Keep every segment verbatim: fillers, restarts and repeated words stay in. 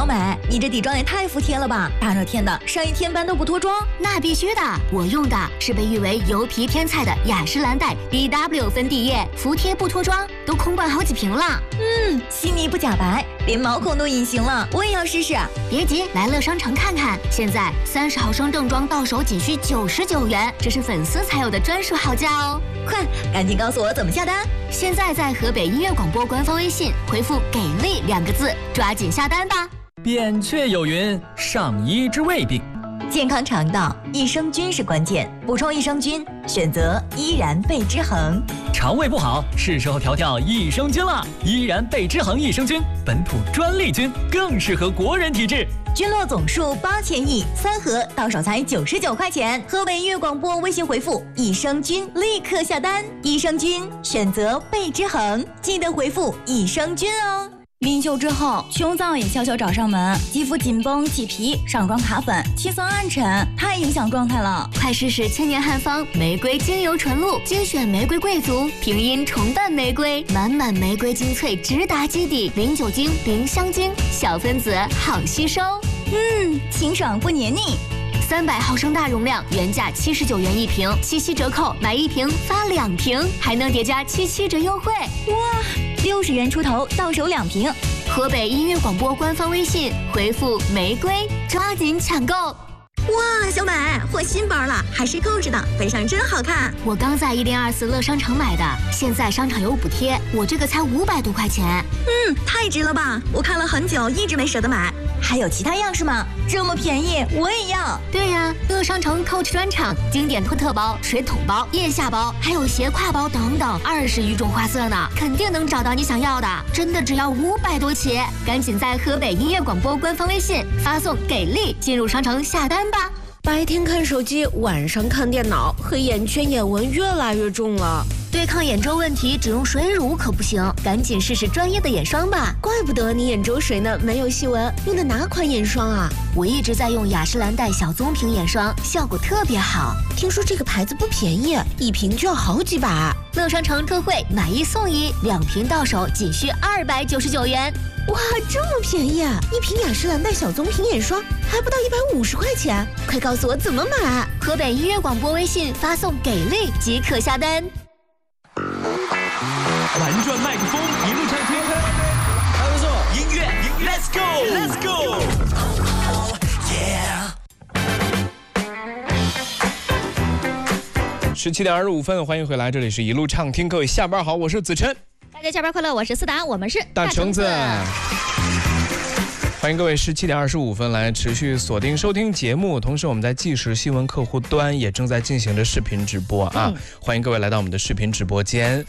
小美，你这底妆也太服帖了吧！大热天的，上一天班都不脱妆？ 那必须的，我用的是被誉为油皮天菜的雅诗兰黛 B W 粉底液，服帖不脱妆，都空灌好几瓶了。 嗯，细腻不假白，连毛孔都隐形了，我也要试试。 别急，来乐商城看看，现在三十毫升正装到手仅需九十九元，这是粉丝才有的专属好价哦！ 快，赶紧告诉我怎么下单！ 现在在河北音乐广播官方微信回复“给力”两个字，抓紧下单吧。 扁鹊有云：上医治未病。 健康肠道，益生菌是关键，补充益生菌，选择依然贝之恒。 肠胃不好，是时候调调益生菌了。依然贝之恒益生菌，本土专利菌，更适合国人体质。 菌落总数八千亿，三盒到手才九十九块钱。河北音乐广播微信回复益生菌，立刻下单。益生菌选择贝之恒，记得回复益生菌哦。 临休之后，胸脏也悄悄找上门，肌肤紧绷、起皮、上妆卡粉、气色暗沉，太影响状态了。 快试试千年汉方玫瑰精油纯露，精选玫瑰贵族，平阴重瓣玫瑰，满满玫瑰精粹直达基底，零酒精、零香精，小分子好吸收。 嗯，清爽不黏腻。 三百毫升大容量，原价七十九元一瓶，七七折扣，买一瓶发两瓶，还能叠加七七折优惠。 哇，六十元出头到手两瓶。 河北音乐广播官方微信回复玫瑰，抓紧抢购。 哇，小美换新包了，还是购置的，背上真好看。 我刚在一零二四乐商城买的，现在商场有补贴，我这个才五百多块钱。 嗯，太值了吧！我看了很久，一直没舍得买。还有其他样式吗？这么便宜，我也要。 对呀，乐商城 Coach 专场，经典托特包、水桶包、腋下包，还有斜挎包等等，二十余种花色呢，肯定能找到你想要的。真的只要五百多起，赶紧在河北音乐广播官方微信发送“给力”进入商城下单吧。 白天看手机，晚上看电脑，黑眼圈、眼纹越来越重了。 对抗眼周问题，只用水乳可不行，赶紧试试专业的眼霜吧。 怪不得你眼周水呢，没有细纹。用的哪款眼霜啊？ 我一直在用雅诗兰黛小棕瓶眼霜，效果特别好。 听说这个牌子不便宜，一瓶就要好几百。 乐商城特惠，买一送一，两瓶到手仅需二百九十九元。 哇，这么便宜啊！一瓶雅诗兰黛小棕瓶眼霜还不到一百五十块钱，快告诉我怎么买！ 河北音乐广播微信发送“给力”即可下单。 玩转麦克风，一路畅听，还不错。音乐 ，Let's go，Let's go， 十七点二十五分，欢迎回来，这里是一路畅听，各位下班好，我是子琛。 大家下班快乐，我是思达，我们是大橙子。欢迎各位十七点二十五分来持续锁定收听节目，同时我们在即时新闻客户端也正在进行着视频直播啊、嗯！欢迎各位来到我们的视频直播间。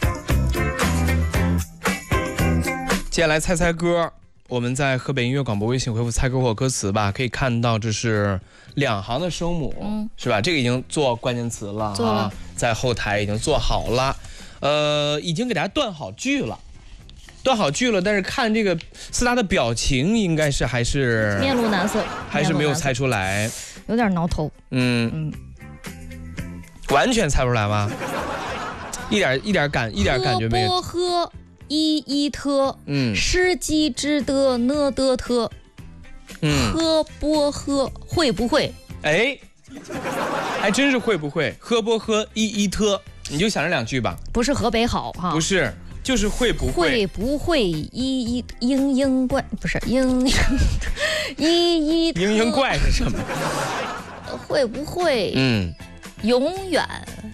接下来猜猜歌，我们在河北音乐广播微信回复猜歌或歌词吧，可以看到这是两行的声母、嗯、是吧？这个已经做关键词了做了啊，在后台已经做好了，呃，已经给大家断好句了。断好句了，但是看这个思达的表情，应该是还是面露难色， 还是没有猜出来， 有点挠头。 嗯嗯，完全猜不出来吗？一点一点感一点感觉没有。 波呵一一特， 嗯， 诗机之的呢的特， 嗯， 喝波喝会不会？ 哎，还真是会不会？喝波喝一一特，你就想这两句吧。 不是河北好哈？ 不是。就是会不会会不会一一嘤嘤怪不是嘤嘤一一嘤嘤怪是什么？ 会不会嗯永远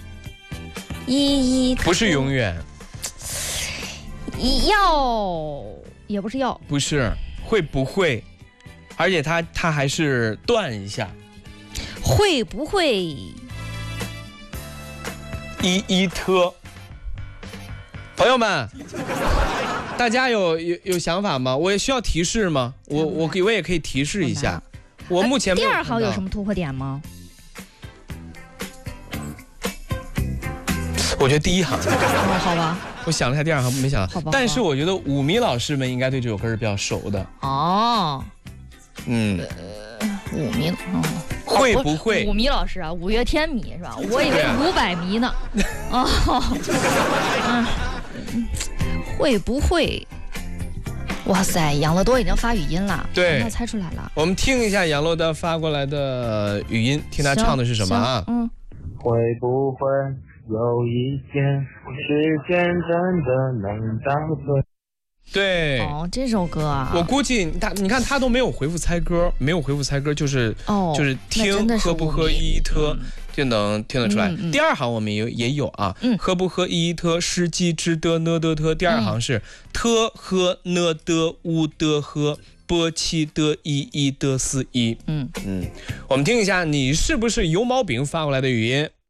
一一不是永远要也不是要不是会不会，而且它它还是断一下， 会不会一一特。朋友们，大家有有有想法吗？我也需要提示吗？我我我也可以提示一下。我目前没有第二行有什么突破点吗？ 我觉得第一行。 哦，好吧。 我想了一下第二行，没想到。 好吧。 但是我觉得五迷老师们应该对这首歌是比较熟的。 哦。 嗯。 呃，五迷。哦。 会不会五迷老师啊？五月天迷是吧？我以为五百迷呢。哦。嗯。会不会哇塞，养乐多已经发语音了， 对， 要猜出来了。 我们听一下杨乐德发过来的语音，听他唱的是什么啊？ 嗯， 会不会有一天，时间真的能倒退？ 对， 哦，这首歌啊， 我估计他，你看他都没有回复猜歌，没有回复猜歌，就是哦， 就是听喝不喝一一特。就能听得出来。嗯嗯、第二行我们也也有啊，嗯、喝不喝一一特，诗记之的呢的特。第二行是、嗯、特喝呢的乌的喝，波七的一一的四一。嗯嗯，我们听一下，你是不是有毛病发过来的语音？